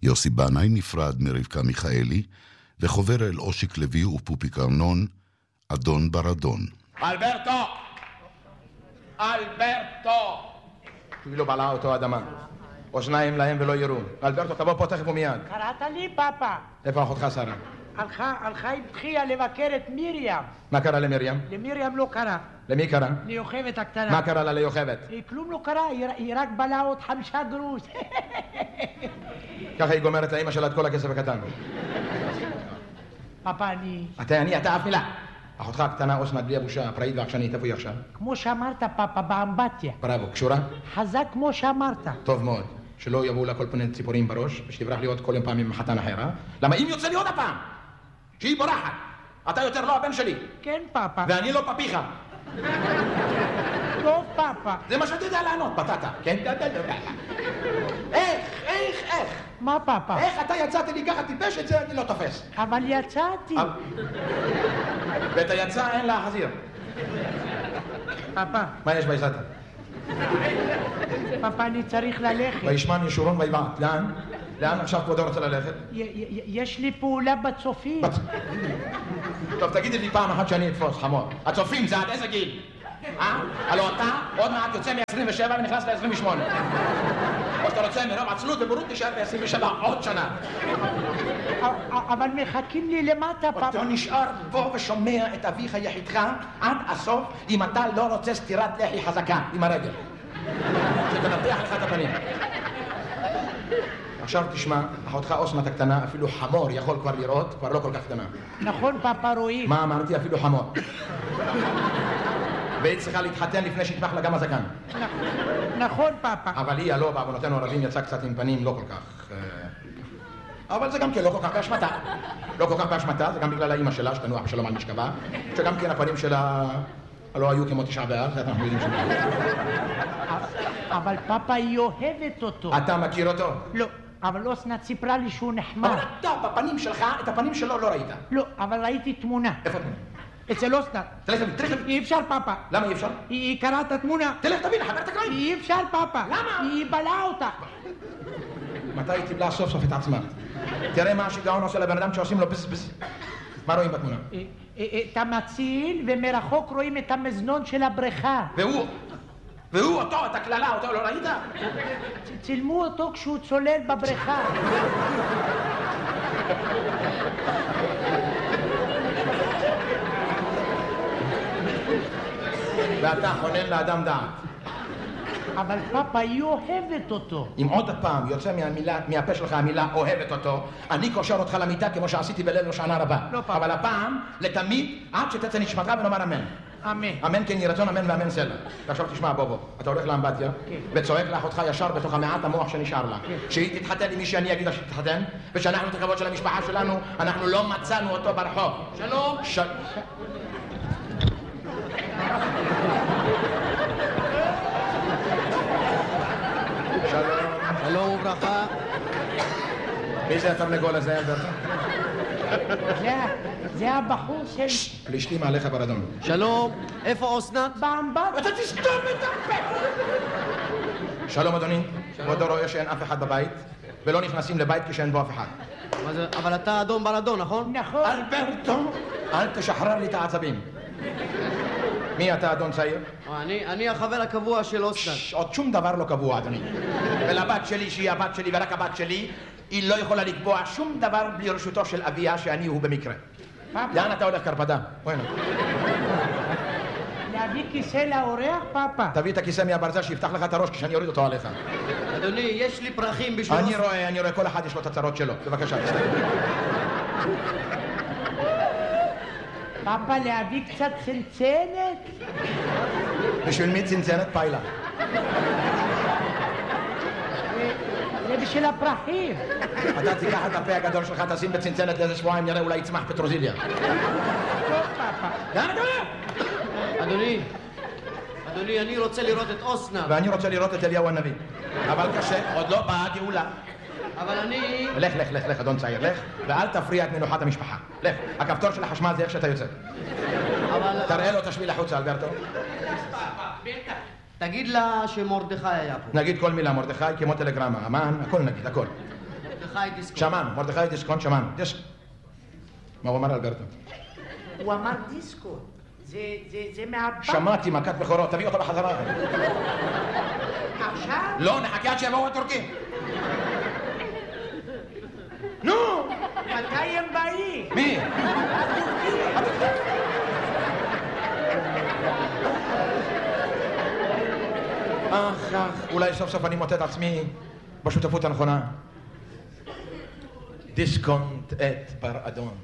יוסי בנאי נפרד מרבקה מיכאלי, וחובר אל אושיק לוי ופופי קרנון, אדון ברדון. אלברטו! אלברטו! כאילו בלעה אותו אדמה. אוזניים להם ולא יראו. אלברטו, תבוא פה תכף ומיד. קראת לי, פאפה. איפה אחותך שרה? הלכה עם תחייה לבקר את מרים. מה קרה למרים? למרים לא קרה. למי קרה? ליוכבת הקטנה. מה קרה לה ליוכבת? כלום לא קרה, היא רק בלעה עוד 5 גרוש. ככה היא גומרת לאמא שלה את כל הכסף הקטן. פאפה, אתה אף מילה. אחותך הקטנה אוסנת בלי הבושה, פראית ועקשנית, איפה היא עכשיו? כמו שאמרת, פאפה, באמבטיה. בראבו, קשורה? חזק כמו שאמרת. טוב מאוד. שלא יבואו לה כל פני ציפורים בראש, ושתברח להיות כל פעם עם חתן אחר, למה אם יוצא לי עוד הפעם, שהיא בורחת, אתה יותר לא הבן שלי. כן, פאפה. ואני לא פפיך. טוב, פאפה. זה מה שאתה יודע לענות, בטטה. כן? איך? מה, פאפה? איך אתה יצאת לי ככה טיפש, את זה אני לא תופס. אבל יצאתי. ואת היצא אין לה חזיר. פאפה. מה יש ביצאת? פאפה, אני צריך ללכת. וישמן ישורון ויבעט. לאן? לאן עכשיו כבודו רוצה ללכת? יש לי פעולה בצופים. טוב, תגידי לי פעם אחת שאני אתפוס, חמור. הצופים זה עד איזה גיל? הלוא אתה עוד מעט יוצא מ-27 ונכנס ל-28. או שאתה רוצה מרוב עצלות ובורות תישאר ב-27 עוד שנה. אבל מחכים לי למטה, פאפה. אתה נשאר בו ושומע את אביך יחידך עד הסוף אם אתה לא רוצה סתירת לחי חזקה עם הרגל. שתנתח לך את הפנים. עכשיו תשמע, אחותך אוסנת הקטנה, אפילו חמור יכול כבר לראות, כבר לא כל כך קטנה. נכון, פאפה, רואים. מה אמרתי? אפילו חמור. והיא צריכה להתחתן לפני שיתמח לה גם הזקן. נכון, פאפה. אבל היא, הלא, בעוונותינו הרבים יצא קצת עם פנים לא כל כך... אבל זה גם כן לא כל כך באשמתה. לא כל כך באשמתה, זה גם בגלל האמא שלה, שתנוח בשלום על משכבה, שגם כן הפנים שלה לא היו כמו 9 באב, זה אנחנו יודעים שלה. אבל פאפה, היא אוהבת אותו. אתה מכיר אותו? לא, אבל אוסנת סיפרה לי שהוא נחמד. אבל אתה בפנים שלך, את הפנים שלו לא ראית. לא, אבל ראיתי תמונה. איפה תמונה? אצל אוסנת. תלך תביא. אי אפשר, פאפה. למה אי אפשר? היא קראה את התמונה. תלך תביא, לחבר את הקריים. אי אפשר, פאפה. למה? היא בלעה אותה. מתי היא קיבלה סוף סוף את עצמה? תראה מה השיגעון עושה לבן אדם שעושים לו בס. מה רואים בתמונה? את המציל, ומרחוק רואים את המזנון של הבריכה. והוא אותו, את הכללה, אותו לא ראית? צילמו אותו כשהוא צולל בבריכה. ואתה חונן לאדם דעת. אבל פאפה, היא אוהבת אותו. אם עוד פעם יוצא מהפה שלך המילה אוהבת אותו, אני קושר אותך למיטה כמו שעשיתי בליל שנה רבה. לא פאפה. אבל הפעם, לתמיד, עד שתצא נשמתך ונאמר אמן. אמן. אמן כן יהי רצון, אמן ואמן סלע. ועכשיו תשמע, בוא. אתה הולך לאמבטיה, וצועק לאחותך ישר בתוך המעט המוח שנשאר לה. שהיא תתחתן עם מי שאני אגיד לה שתתחתן, ושאנחנו את הכבוד של המשפחה שלנו, אנחנו לא מצאנו אותו ברחוב. שלום. שלום וברכה. מי זה התרנגול הזה, אלברטו? זה הבחור של... פלישתים עליך ברדון. שלום, איפה אוסנת? באמבט. אתה תסתום את הפה! שלום אדוני, כבודו רואה שאין אף אחד בבית, ולא נכנסים לבית כשאין בו אף אחד. אבל אתה אדון ברדון, נכון? נכון. אלברטו, אל תשחרר לי את העצבים. מי אתה אדון צעיר? אני החבר הקבוע של אוסנת. עוד שום דבר לא קבוע, אדוני. ולבת שלי, שהיא הבת שלי ורק הבת שלי, היא לא יכולה לקבוע שום דבר בלי רשותו של אביה שאני הוא במקרה. לאן אתה הולך, קרפדה? בואי נא. להביא כיסא לאורח, פאפה? תביא את הכיסא מהברזל שיפתח לך את הראש כשאני אוריד אותו עליך. אדוני, יש לי פרחים בשביל... אני רואה, כל אחד יש לו את הצרות שלו. בבקשה, תסתכל. פאפה, להביא קצת צנצנת? בשביל מי צנצנת? פיילה. זה בשביל הפרחים. אתה תיקח את הפה הגדול שלך, תשים בצנצנת לאיזה שבועיים, נראה אולי יצמח פטרוזיליה. טוב, פאפה. לאן אתה הולך? אדוני, אני רוצה לראות את אוסנת. ואני רוצה לראות את אליהו הנביא. אבל קשה, עוד לא באה גאולה. אבל אני... לך, אדון צעיר, לך, ואל תפריע את מנוחת המשפחה. לך, הכפתור של החשמל זה איך שאתה יוצא. תראה לו את השביל החוצה, אלברטו. תגיד לה שמרדכי היה פה. נגיד כל מילה, מרדכי כמו טלגרמה, אמן, הכל נגיד, הכל. דיסקונט. שמענו, מרדכי דיסקונט, שמענו. מה הוא אמר אלברטו? הוא אמר דיסקו. זה מהבנק. שמעתי מכת בכורות, תביא אותו בחזרה. עכשיו? לא, נחכה עד שיבואו הטורקים. נו! מתי הם באים? מי? אולי סוף סוף אני מוצא את עצמי בשותפות הנכונה. דיסקונט את בר אדון.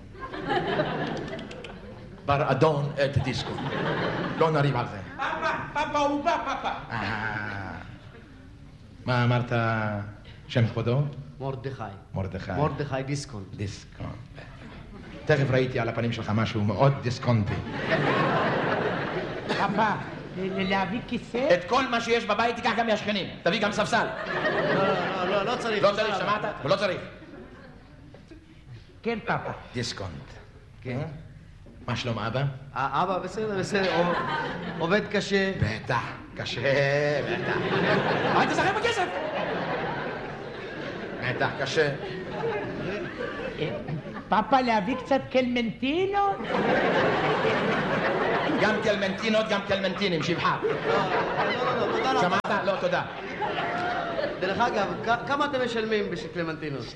בר אדון את דיסקונט. לא נריב על זה. פאפה, הוא בא, פאפה. מה אמרת שם כבודו? מרדכי. מרדכי. מרדכי דיסקונט. דיסקונט. תכף ראיתי על הפנים שלך משהו מאוד דיסקונטי. פאפה, להביא כיסא? את כל מה שיש בבית תיקח גם מהשכנים. תביא גם ספסל. לא צריך. לא צריך, שמעת? ולא צריך. כן, פאפה. דיסקונט. כן? מה שלום אבא? אבא, בסדר. עובד קשה. בטח, קשה, בטח. אל תשחק בכסף! בטח, קשה. פאפה, להביא קצת קלמנטינות? גם קלמנטינות, גם קלמנטינים, שיבחר. לא, תודה לך. שמעת? לא, תודה. דרך אגב, כמה אתם משלמים בשביל קלמנטינות?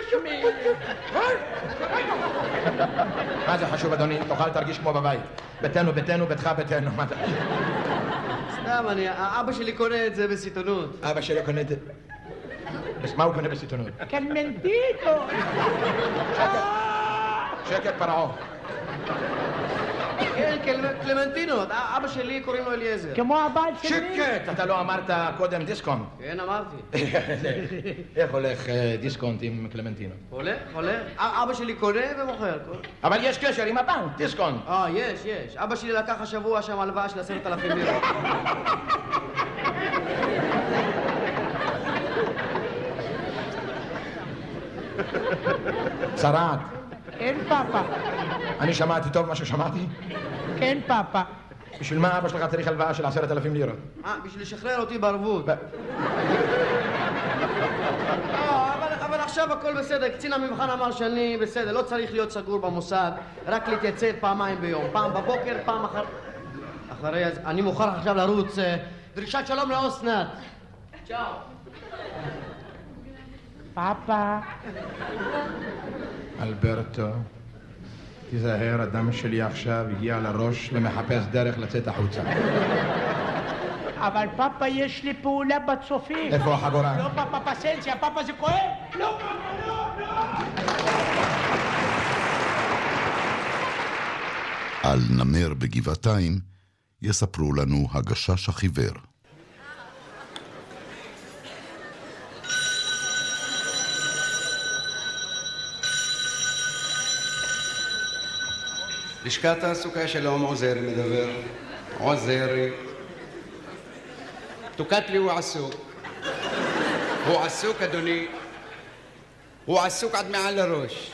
מה זה חשוב, אדוני? תוכל תרגיש כמו בבית. ביתנו, ביתנו, ביתך, ביתנו. סתם, אבא שלי קונה את זה בסיטונות. אבא שלי קונה את זה. מה הוא קונה בסיטונות? קלמנטינות! שקט פרעה. כן, קלמנטינות. אבא שלי קוראים לו אליעזר. כמו הבעל שלי? שקט! אתה לא אמרת קודם דיסקונט. כן, אמרתי. איך הולך דיסקונט עם קלמנטינות? הולך. אבא שלי קונה ומוכר. אבל יש קשר עם הבנק, דיסקונט. יש. אבא שלי לקח השבוע שם הלוואה של 10,000 לירות. צרעת. כן, פאפה. אני שמעתי טוב מה ששמעתי? כן, פאפה. בשביל מה אבא שלך צריך הלוואה של 10,000 לירות? בשביל לשחרר אותי בערבות. אבל עכשיו הכל בסדר. קצין המבחן אמר שאני בסדר, לא צריך להיות סגור במוסד, רק להתייצב פעמיים ביום. פעם בבוקר, פעם אחרי. אני מוכרח עכשיו לרוץ. דרישת שלום לאסנת. צ'או. פאפה. אלברטו, תיזהר, הדם שלי עכשיו הגיע לראש ומחפש דרך לצאת החוצה. אבל פאפה, יש לי פעולה בצופים. איפה החגורה? לא, פאפה, פסנציה, פאפה, זה כואב. לא, פאפה, לא. על נמר בגבעתיים יספרו לנו הגשש החיוור. לשכת תעסוקה שלום, עוזרי מדבר. עוזרי. תוקת לי הוא עסוק. הוא עסוק, אדוני. הוא עסוק עד מעל לראש.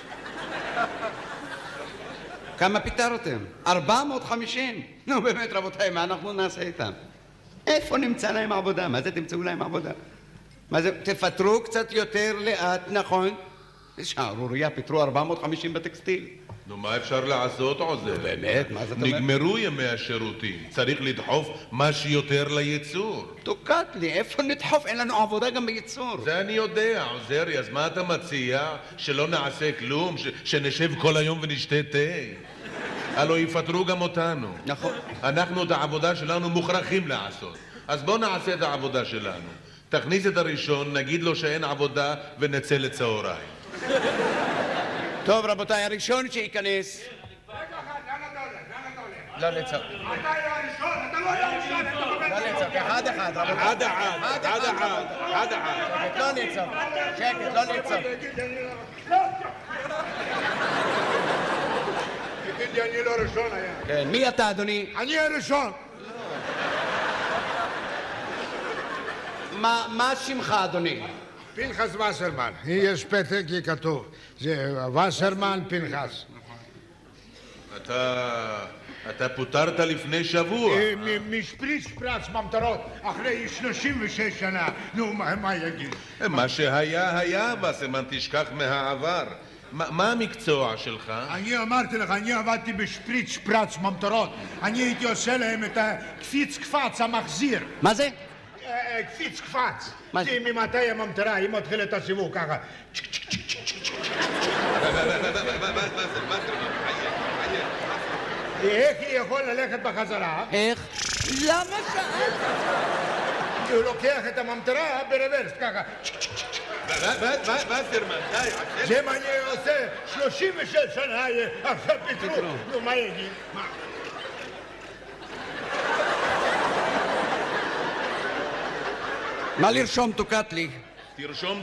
כמה פיטרתם? 450? נו באמת רבותיי, מה אנחנו נעשה איתם? איפה נמצא להם עבודה? מה זה תמצאו להם עבודה? מה זה? תפטרו קצת יותר לאט, נכון? שערוריה, פיטרו 450 בטקסטיל. נו, מה אפשר לעשות, עוזר? באמת? מה זאת אומרת? נגמרו ימי השירותים. צריך לדחוף מה שיותר לייצור. תוקעת לי, איפה נדחוף? אין לנו עבודה גם בייצור. זה אני יודע, עוזרי. אז מה אתה מציע? שלא נעשה כלום? שנשב כל היום ונשתה תה? הלוא יפטרו גם אותנו. נכון. אנחנו את העבודה שלנו מוכרחים לעשות. אז בוא נעשה את העבודה שלנו. תכניס את הראשון, נגיד לו שאין עבודה ונצא לצהריים. טוב רבותיי, הראשון שייכנס. לא לצעוק. אתה היה הראשון, אתה לא היה הראשון, לא לצעוק, אחד אחד, רבותיי. אחד. לא לצעוק, שקט, לא לצעוק. תגיד לי, אני לא ראשון היה. כן, מי אתה אדוני? אני הראשון. מה שמך אדוני? פנחס וסרמן. יש פתק כי כתוב. זה וסרמן פנחס. אתה פוטרת לפני שבוע. משפריץ פרץ ממטרות אחרי 36 שנה. נו, מה יגיד? מה שהיה היה, וסרמן, תשכח מהעבר. מה המקצוע שלך? אני אמרתי לך, אני עבדתי בשפריץ פרץ ממטרות. אני הייתי עושה להם את הקפיץ קפץ המחזיר. מה זה? קפיץ קפץ. מה זה? כי ממתי הממטרה, היא מתחילה את הסיבוב ככה. איך היא יכול ללכת בחזרה? איך? למה שאלת? הוא לוקח את הממטרה ברוורס, ככה. וסרמן, די. זה מה אני עושה 36 שנה, עכשיו פיטרו. נו, מה יגיד? מה לרשום תוקעת לי? תרשום.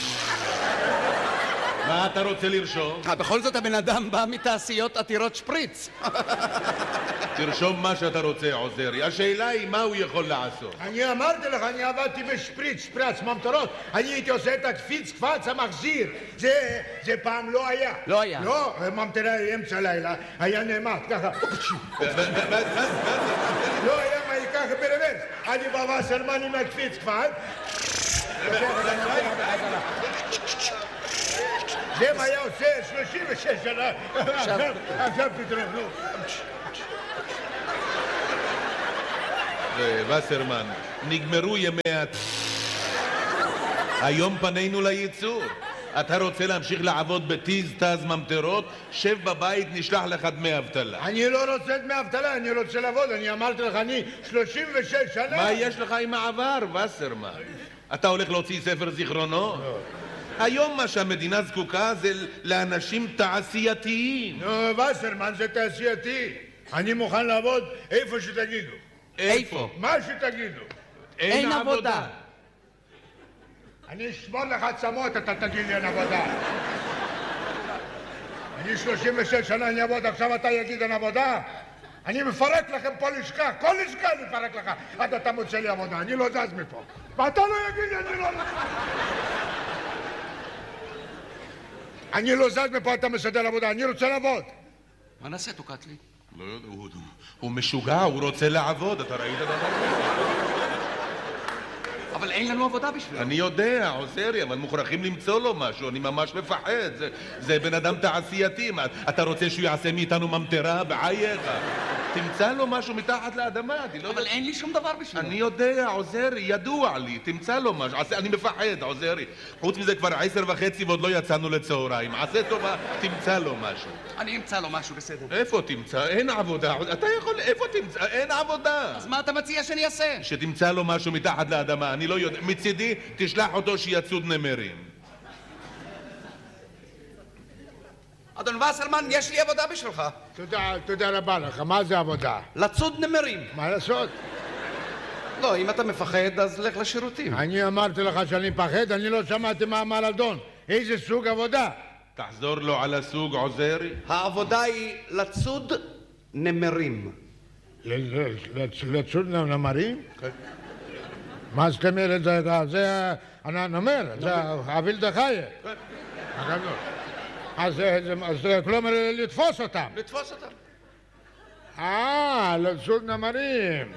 מה אתה רוצה לרשום? בכל זאת הבן אדם בא מתעשיות עתירות שפריץ. תרשום מה שאתה רוצה, עוזרי. השאלה היא מה הוא יכול לעשות. אני אמרתי לך, אני עבדתי בשפריץ, שפרץ ממטרות. אני הייתי עושה את הקפיץ קפץ המחזיר. זה פעם לא היה. לא היה. לא, ממטרה אמצע לילה, היה נעמד, ככה. לא היה מה ייקח ברוורס. אני בווסרמן עם הקפיץ קפץ. זה מה היה עושה 36 שנה. עכשיו פתרון, נו. וסרמן, נגמרו ימי היום פנינו לייצור. אתה רוצה להמשיך לעבוד בטיז תז ממטרות? שב בבית, נשלח לך דמי אבטלה. אני לא רוצה דמי אבטלה, אני רוצה לעבוד. אני אמרתי לך, אני 36 שנה. מה יש לך עם העבר, וסרמן? אתה הולך להוציא ספר זיכרונות? היום מה שהמדינה זקוקה זה לאנשים תעשייתיים. נו, וסרמן, זה תעשייתי. אני מוכן לעבוד איפה שתגידו. איפה? מה שתגידו. אין עבודה. אני אשמור לך עצמות, אתה תגיד לי אין עבודה. אני 36 שנה אני אעבוד, עכשיו אתה יגיד אין עבודה? אני מפרק לכם פה לשכה, כל לשכה אני מפרק לך עד אתה מוצא לי עבודה, אני לא זז מפה. ואתה לא יגיד לי, אני לא... אני לא זז מפה, אתה מסדר עבודה, אני רוצה לעבוד. מה נעשה תוקעת לי? לא יודע, הוא משוגע, הוא רוצה לעבוד, אתה ראית דבר? אבל אין לנו עבודה בשביל. אני יודע, עוזרי, אבל מוכרחים למצוא לו משהו, אני ממש מפחד, זה בן אדם תעשייתי, אתה רוצה שהוא יעשה מאיתנו ממטרה בעייך? תמצא לו משהו מתחת לאדמה, אבל אין לי שום דבר בשביל. אני יודע, עוזרי, ידוע לי, תמצא לו משהו, אני מפחד, עוזרי. חוץ מזה כבר 10:30 ועוד לא יצאנו לצהריים, עשה טובה, תמצא לו משהו. אני אמצא לו משהו, בסדר. איפה תמצא? אין עבודה, אתה יכול, איפה תמצא? אין עבודה. אז מה אתה מציע שאני אעשה? שתמצא לו משהו מתחת לאדמה, אני לא יודע, מצידי תשלח אותו שיצוד נמרים. אדון וסרמן, יש לי עבודה בשבילך. תודה רבה לך, מה זה עבודה? לצוד נמרים. מה לעשות? לא, אם אתה מפחד, אז לך לשירותים. אני אמרתי לך שאני מפחד, אני לא שמעתי מה אמר אדון. איזה סוג עבודה? תחזור לו על הסוג, עוזרי. העבודה היא לצוד נמרים. לצוד נמרים? מה זאת אומרת? זה הנמר, זה הווילדה חיה. אז כלומר לתפוס אותם. לתפוס אותם. לצוד נמרים.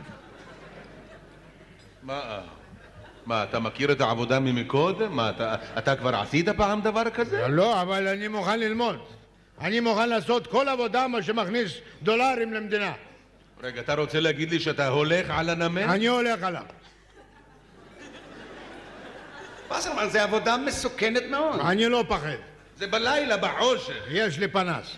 מה, אתה מכיר את העבודה ממקודם? מה, אתה כבר עשית פעם דבר כזה? לא, אבל אני מוכן ללמוד. אני מוכן לעשות כל עבודה מה שמכניס דולרים למדינה. רגע, אתה רוצה להגיד לי שאתה הולך על הנמר? אני הולך עליו. וסרמן, זה עבודה מסוכנת מאוד. אני לא פחד. זה בלילה, בחושך. יש לי פנס.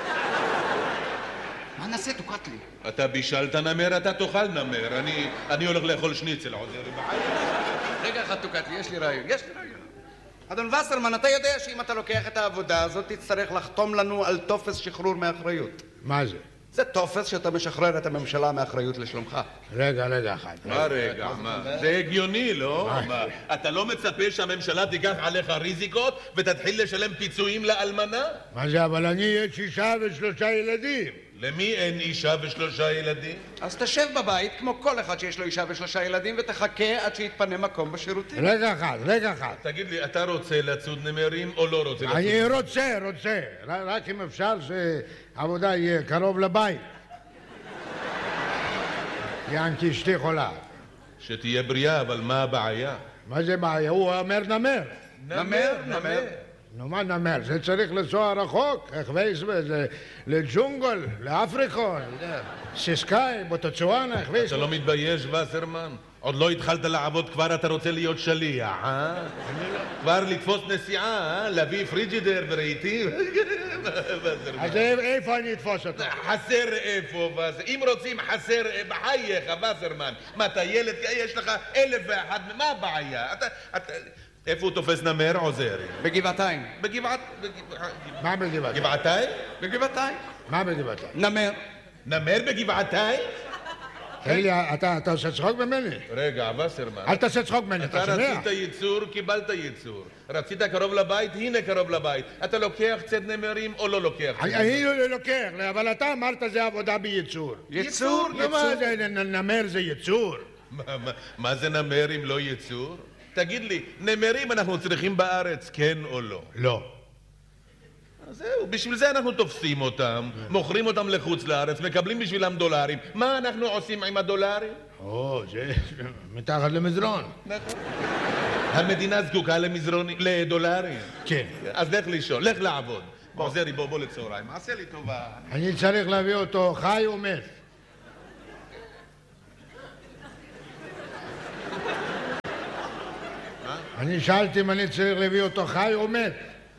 מה נעשה, תוקעת לי? אתה בישלת נמר, אתה תאכל נמר. אני הולך לאכול שניצל, עוזרי. רגע אחד, תוקעת לי, יש לי רעיון. אדון וסרמן, אתה יודע שאם אתה לוקח את העבודה הזאת, תצטרך לחתום לנו על טופס שחרור מאחריות. מה זה? זה טופס שאתה משחרר את הממשלה מאחריות לשלומך. רגע אחד. מה רגע? זה הגיוני, לא? אתה לא מצפה שהממשלה תיקח עליך ריזיקות ותתחיל לשלם פיצויים לאלמנה? מה זה? אבל אני יש 6 ו3 ילדים. למי אין אישה ו3 ילדים? אז תשב בבית כמו כל אחד שיש לו אישה ו3 ילדים ותחכה עד שיתפנה מקום בשירותים. רגע אחד. תגיד לי, אתה רוצה לצוד נמרים או לא רוצה לצוד? אני רוצה. רק אם אפשר שהעבודה יהיה קרוב לבית. ינקי אשתי חולה. שתהיה בריאה, אבל מה הבעיה? מה זה בעיה? הוא אומר נמר. נמר. נו מה נמר? זה צריך לנסוע רחוק, איך וייס בזה, לג'ונגל, לאפריקה, סיסקאי, בוטוצואנה, איך וייס. אתה לא מתבייש, וסרמן? עוד לא התחלת לעבוד, כבר אתה רוצה להיות שליח, אה? כבר לתפוס נסיעה, להביא פריג'ידר ורהיטים? אז איפה אני אתפוס אותו? חסר איפה, אם רוצים חסר בחייך, וסרמן. מה, אתה ילד, יש לך 1001, מה הבעיה? איפה הוא תופס נמר, עוזרי? בגבעתיים. מה בגבעתיים? גבעתיים? בגבעתיים. מה בגבעתיים? נמר. נמר בגבעתיים? תגיד לי, אתה עושה צחוק ממני? רגע, וסרמן. אל תעשה צחוק ממני, אתה שומע? אתה רצית ייצור, קיבלת ייצור. רצית קרוב לבית, הנה קרוב לבית. אתה לוקח קצת נמרים או לא לוקח? אני לא לוקח, אבל אתה אמרת זה עבודה בייצור. ייצור. מה זה, נמר זה ייצור? מה זה נמר אם לא ייצור? תגיד לי, נמרים אנחנו צריכים בארץ, כן או לא? לא. אז זהו, בשביל זה אנחנו תופסים אותם, מוכרים אותם לחוץ לארץ, מקבלים בשבילם דולרים. מה אנחנו עושים עם הדולרים? זה מתחת למזרון. המדינה זקוקה לדולרים. כן. אז לך לישון, לך לעבוד. עוזרי, בוא לצהריים, עשה לי טובה. אני צריך להביא אותו חי או מת? אני שאלתי אם אני צריך להביא אותו חי או מת.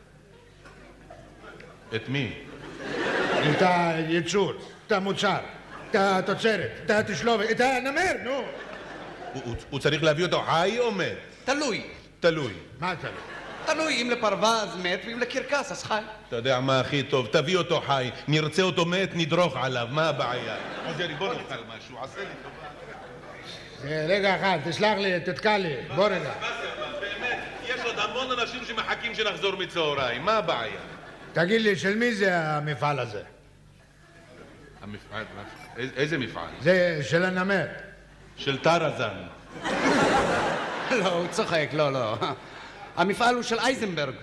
את מי? את הייצור, את המוצר, את התוצרת, את התשלובת, את הנמר, נו. הוא צריך להביא אותו חי או מת? תלוי. תלוי. מה תלוי? תלוי, אם לפרווה אז מת, ואם לקרקס אז חי. אתה יודע מה הכי טוב? תביא אותו חי, נרצה אותו מת, נדרוך עליו, מה הבעיה? עוזרי, בוא נאכל משהו, עשה לי טובה. רגע אחד, תסלח לי, תתקע לי, בוא רגע. באמת, יש עוד המון אנשים שמחכים שנחזור מצהריים, מה הבעיה? תגיד לי, של מי זה המפעל הזה? המפעל? איזה מפעל? זה של הנמר. של טרזן. לא, הוא צוחק, לא. המפעל הוא של אייזנברג.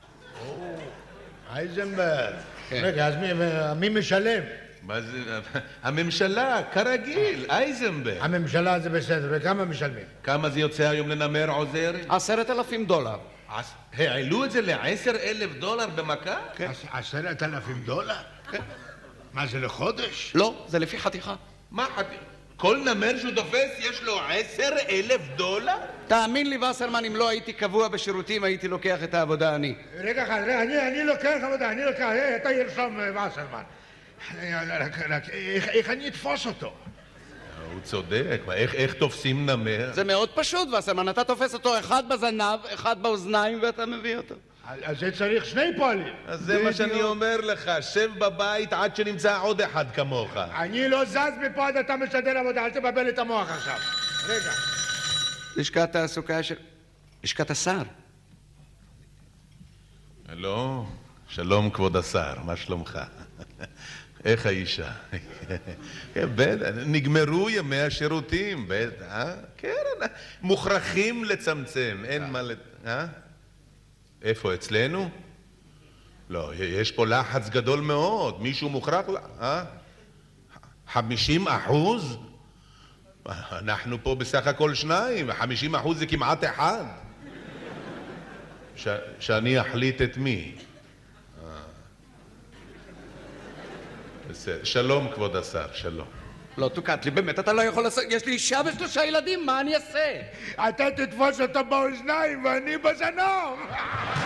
אייזנברג. רגע, אז מי משלם? מה זה? הממשלה, כרגיל, אייזנברג. הממשלה זה בסדר, וכמה משלמים? כמה זה יוצא היום לנמר, עוזרי? $10,000. העלו את זה $10,000 במכה? כן. $10,000? כן. מה זה לחודש? לא, זה לפי חתיכה. מה חתיכה? כל נמר שהוא תופס יש לו $10,000? תאמין לי, וסרמן, אם לא הייתי קבוע בשירותים, הייתי לוקח את העבודה אני. רגע אחד, אני לוקח עבודה, אתה ירשום וסרמן. רק, איך אני אתפוס אותו? הוא צודק, איך תופסים נמר? זה מאוד פשוט, וסרמן, אתה תופס אותו אחד בזנב, אחד באוזניים, ואתה מביא אותו. אז זה צריך שני פועלים. אז זה מה שאני אומר לך, שב בבית עד שנמצא עוד אחד כמוך. אני לא זז מפה עד אתה משדר עבודה, אל תבלבל את המוח עכשיו. רגע. לשכת תעסוקה של... לשכת השר. לא, שלום כבוד השר, מה שלומך? איך האישה? בטח, נגמרו ימי השירותים, בטח, כן, מוכרחים לצמצם, אין מה איפה, אצלנו? לא, יש פה לחץ גדול מאוד, מישהו מוכרח 50%? אנחנו פה בסך הכל 2, 50% זה כמעט 1. שאני אחליט את מי? בסדר, שלום כבוד השר, שלום. לא, תוקעת לי, באמת, אתה לא יכול לעשות... יש לי אישה ו3 ילדים, מה אני אעשה? אתה תתפוס אותו באוזניים ואני בזנב.